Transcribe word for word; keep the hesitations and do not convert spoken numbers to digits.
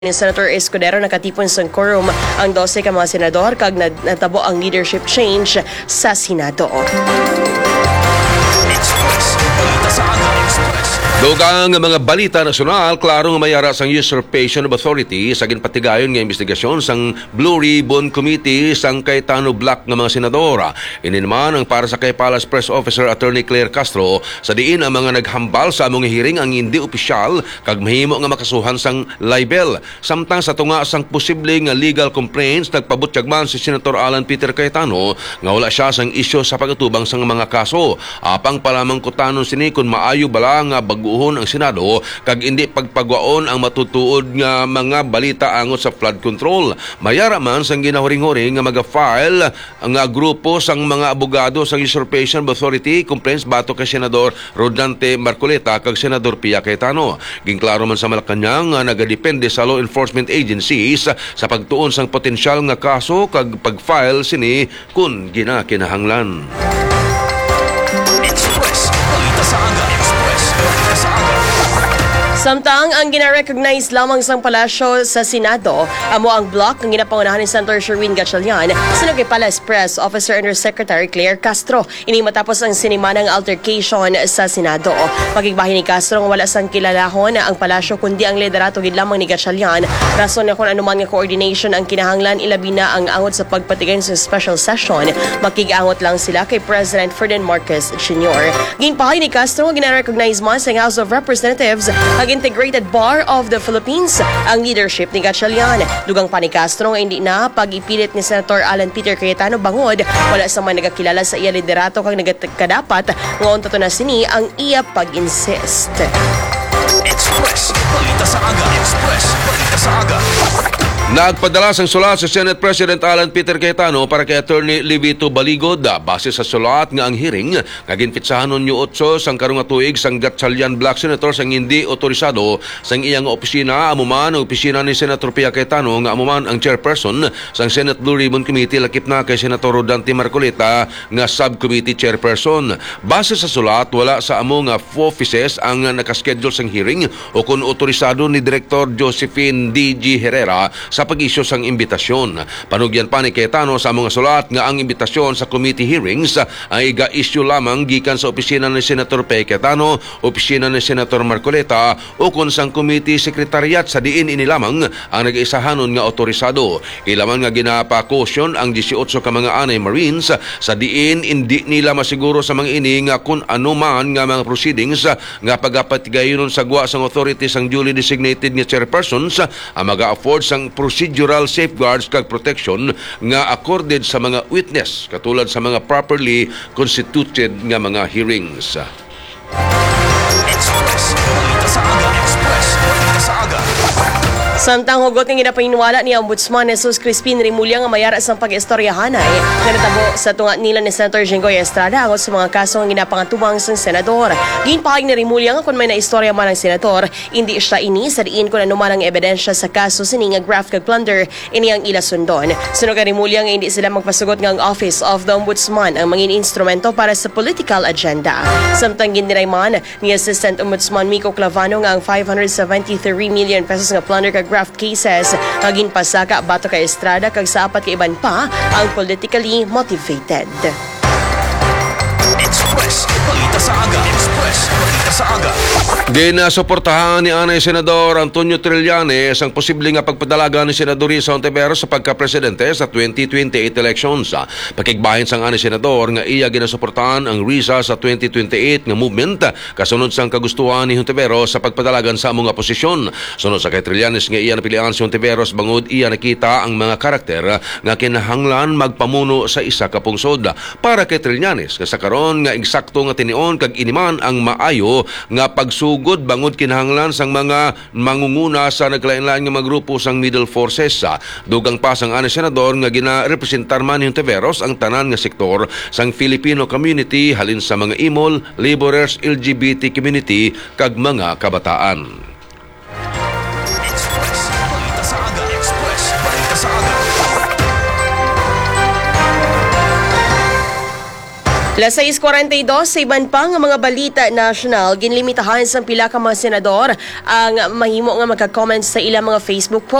ni Senator Escudero nakatipon sa quorum ang dose ka mga senador kag natabo ang leadership change sa Senado. Dugang mga balita nasyonal, klaro nga mayara sang usurpation of authority sa ginpatigayon nga investigasyon sang Blue Ribbon Committee sang Cayetano Black nga mga senador. Ini naman ang para sa kay Palace Press Officer Attorney Claire Castro sa diin ang mga naghambal sa among hearing ang hindi opisyal kag mahimo nga makasuhan sang libel. Samtang sa tunga sang posible nga legal complaints nagpabutyag man si Senator Alan Peter Cayetano nga wala siya sang isyu sa pagtubang sang mga kaso. Apang palamang kutanon sini kun maayo bala nga bago ang Senado kag hindi pagpagwaon ang matutuod nga mga balita angot sa flood control. Mayara man sang ginahuring-huring nga maga-file ang grupo sang mga abogado sang usurpation of authority complaints bato kay Senador Rodante Marcoleta kag Senador Pia Cayetano. Ginklaro man sa Malacañang nga nagadepende sa law enforcement agencies sa pagtuon sang potensyal nga kaso kag pag-file sini kun ginakinahanglan. Samtang ang gina-recognize lamang sang palasyo sa Senado, amo ang block ng ginapangunahan ni Senator Sherwin Gatchalian sino kay Palace Press Officer Undersecretary Claire Castro. Ini matapos ang sinimanang altercation sa Senado. Pagigbahin ni Castro nga wala sang kilalahon ang palasyo kundi ang liderato gid lamang ni Gatchalian. Rason na kung anuman nga coordination ang kinahanglan ilabi na ang angot sa pagpatigayon sa special session. Makigangot lang sila kay President Ferdinand Marcos Junior Ginpahay ni Castro nga gina-recognize man sa House of Representatives ang Integrated Bar of the Philippines ang leadership ni Gatchalian. Dugang pa ni Castro nga hindi na pag-ipilit ni Senator Alan Peter Cayetano bangod wala sa man nagakilala sa iya liderato kang nagkadapat nga unta to na sini ang iya pag-insist. Express, balita sa aga. Express, balita sa aga. Nagpadala sang sulat si Senate President Alan Peter Cayetano para kay Attorney Livito Baligod base sa sulat nga ang hearing nga ginpitsahan nunyo otso sang karong nga tuig sang Gatchalian Black Senator sang hindi otorisado sang iyang opisina amuman ang opisina ni Senator Pia Cayetano nga amuman ang chairperson sang Senate Blue Ribbon Committee lakip na kay Senator Rodante Marcoleta nga subcommittee chairperson. Base sa sulat wala sa amo nga offices ang nakaschedule sang hearing o kun otorisado ni Director Josephine D G Herrera sa sa pag-isyo sang imbitasyon. Panugyan pa ni Cayetano sa mga sulat nga ang imbitasyon sa committee hearings ay iga-issue lamang gikan sa opisina ni Senator Pia Cayetano, opisina ni Senator Marcoleta o kung sang committee secretariat sa diin ini lamang ang nag-isahanon nga otorisado. Ilaman nga ginapa-caution ang eighteen ka mga anay Marines sa diin hindi nila masiguro sa mga ini nga kung ano man nga mga proceedings nga pagapatigayon sa gwa sang authorities ang duly designated nga chairpersons ang mag-afford sang procedural safeguards kag protection nga accorded sa mga witness katulad sa mga properly constituted nga mga hearings. Express, balita sa aga. Express, balita sa aga. Samtang hugot ng ginapahinwala ni Ombudsman Jesus Crispin Rimulya nga mayara sang pag-istoryahanay nga natabo sa tunga nila ni Senator Jinggoy Estrada angot sa mga kaso nga ginapangatubang sang senador. Ginpahayag ni Rimulya nga kung may naistorya man ang senador, hindi siya ini sa diin kung ano man ang ebidensya sa kaso sini nga graft kag plunder ini ang ila sundon. Sunog kay Rimulya nga hindi sila magpasugot nga ang Office of the Ombudsman ang mangin instrumento para sa political agenda. Samtang gindiray man ni Assistant Ombudsman Miko Clavano nga ang five hundred seventy-three million pesos nga plunder kag graft cases nga ginpasaka bato kay Estrada kag sa apat ka iban pa ang politically motivated. Express, balita sa aga. Express, balita sa aga. Ginasuportahan ni Anay Senador Antonio Trillanes ang posible nga pagpadalaga ni Senador Risa Ontiveros sa pagka-presidente sa twenty twenty-eight elections. Pakigbahin sang Anay Senador nga iya ginasuportahan ang Risa sa twenty twenty-eight nga movement kasunod sang kagustuhan ni Ontiveros sa pagpadalagan sa mga posisyon. Sunod sa kay Trillanes nga iya napilian si Ontiveros bangod iya nakita ang mga karakter nga kinahanglan magpamuno sa isa ka pungsod. Para kay Trillanes sa karon nga eksakto nga tinion kag iniman ang maayo nga pagsugod bangod kinahanglan sang mga mangunguna sa naglain-lain nga mga grupo sang middle forces. Dugang pa sang Anay Senador nga gina-representar man ni Ontiveros ang tanan nga sektor sang Filipino community halin sa mga imol, laborers, L G B T community kag mga kabataan. Express, balita sa aga. Express, balita sa aga. Las sais kuwarenta y dos, sa iban pa nga mga balita national, ginlimitahan sa pila ka mga senador ang mahimo nga magka-comment sa ilang mga Facebook post.